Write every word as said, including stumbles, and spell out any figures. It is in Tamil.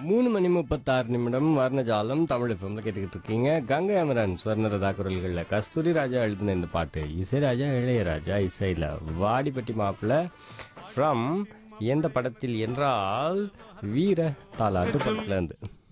மூணு மணி முப்பத்தாறு நிமிடம் வர்ணஜாலம் தமிழ் எஃப்எம்ல கேட்டுக்கிட்டு இருக்கீங்க. கங்கை அமரன் ஸ்வர்ணரதா குரல்களில் கஸ்தூரி ராஜா எழுதின இந்த பாட்டு இசைராஜா இளையராஜா இசையில் வாடிப்பட்டி மாப்பிள்ள ஃப்ரம் எந்த படத்தில் என்றால் வீர தாலாட்டு படத்துல இருந்து